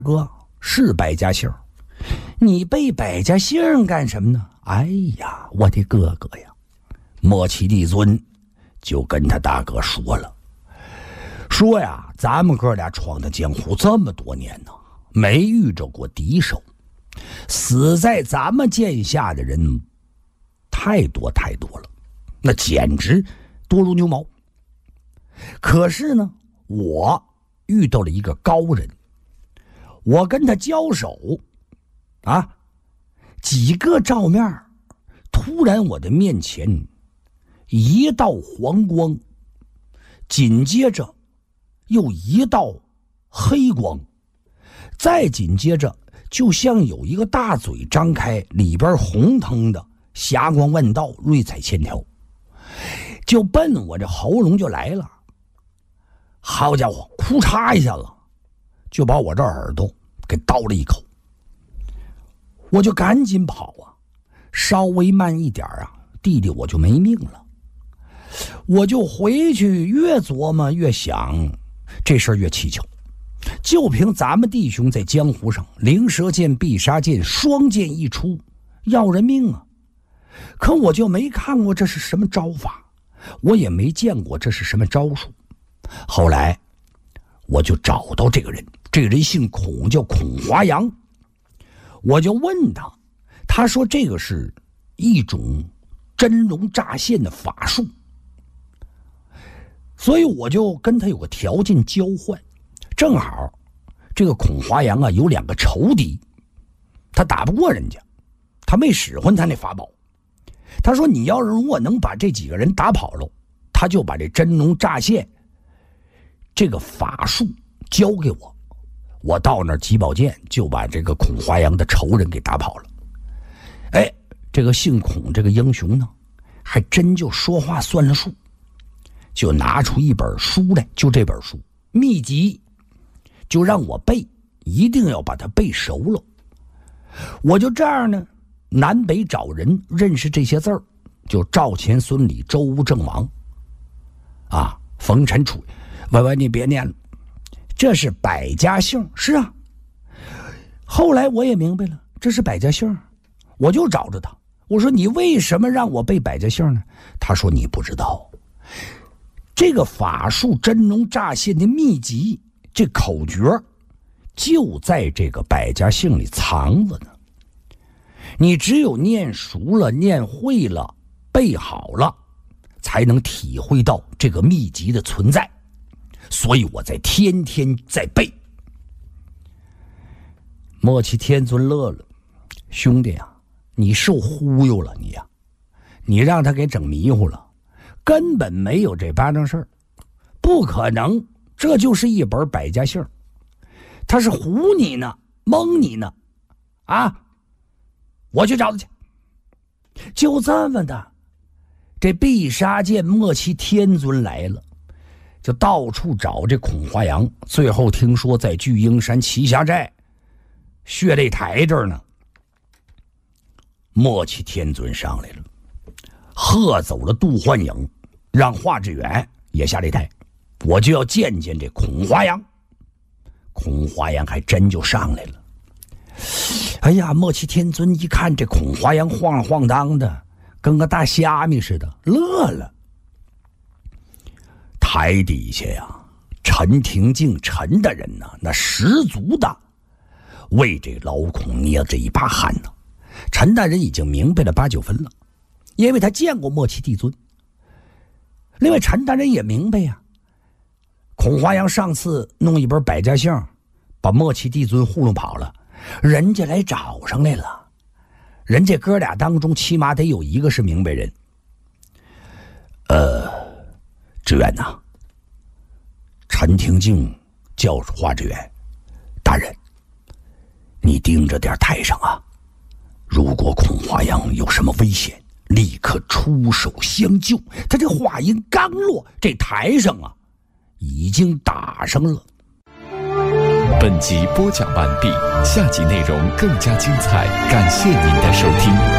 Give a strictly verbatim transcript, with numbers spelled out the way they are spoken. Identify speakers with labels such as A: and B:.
A: 哥是百家姓，你背百家姓干什么呢？哎呀，我的哥哥呀！莫奇帝尊就跟他大哥说了，说呀，咱们哥俩闯的江湖这么多年呢，没遇着过敌手，死在咱们剑下的人太多太多了，那简直多如牛毛。可是呢，我遇到了一个高人，我跟他交手啊，几个照面，突然我的面前一道黄光，紧接着又一道黑光，再紧接着就像有一个大嘴张开，里边红腾的，霞光万道，瑞彩千条，就奔我这喉咙就来了。好家伙，哭嚓一下子就把我这耳朵给刀了一口，我就赶紧跑啊，稍微慢一点啊，弟弟我就没命了。我就回去，越琢磨越想，这事儿越蹊跷。就凭咱们弟兄在江湖上灵蛇剑必杀剑双剑一出，要人命啊！可我就没看过这是什么招法，我也没见过这是什么招数。后来我就找到这个人，这个人姓孔，叫孔华阳。我就问他，他说这个是一种真龙乍现的法术，所以我就跟他有个条件交换。正好这个孔华阳啊有两个仇敌，他打不过人家，他没使唤他那法宝。他说你要是如果能把这几个人打跑了，他就把这真龙乍现这个法术交给我，我到那儿击宝剑就把这个孔华阳的仇人给打跑了。哎，这个姓孔这个英雄呢，还真就说话算了数，就拿出一本书来，就这本书秘籍，就让我背，一定要把它背熟了。我就这样呢，南北找人认识这些字儿，就赵钱孙李周吴郑王啊，冯陈楚。喂喂，你别念了，这是百家姓。是啊，后来我也明白了，这是百家姓。我就找着他，我说你为什么让我背百家姓呢？他说你不知道，这个法术真龙乍现的秘籍，这口诀就在这个百家姓里藏着呢。你只有念熟了，念会了，背好了，才能体会到这个秘籍的存在。所以我在天天在背。莫奇天尊乐了，兄弟啊，你受忽悠了你呀、啊，你让他给整迷糊了，根本没有这八正事儿，不可能，这就是一本百家姓，他是唬你呢，蒙你呢，啊！我去找他去。就这么的，这必杀剑莫奇天尊来了。就到处找这孔华阳，最后听说在巨鹰山旗下寨血泪台这儿呢。莫奇天尊上来了，喝走了杜焕颖，让华志远也下擂台，我就要见见这孔华阳。孔华阳还真就上来了。哎呀，莫奇天尊一看这孔华阳晃晃荡的，跟个大虾米似的，乐了。台底下呀，陈廷敬陈大人呢，那十足的为这老孔捏着一把汗呢。陈大人已经明白了八九分了，因为他见过莫奇帝尊。另外，陈大人也明白呀，孔华阳上次弄一本百家姓，把莫奇帝尊糊弄跑了，人家来找上来了。人家哥俩当中，起码得有一个是明白人。呃。志远呐、啊，陈廷敬叫华志远大人，你盯着点台上啊，如果孔华阳有什么危险，立刻出手相救。他这话音刚落，这台上啊已经打上了。
B: 本集播讲完毕，下集内容更加精彩，感谢您的收听。